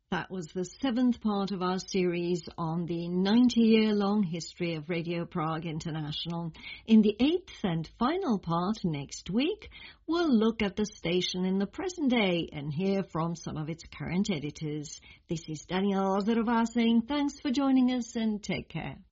That was the seventh part of our series on the 90-year-long history of Radio Prague International. In the eighth and final part next week, we'll look at the station in the present day and hear from some of its current editors. This is Daniela Lazarová saying thanks for joining us and take care.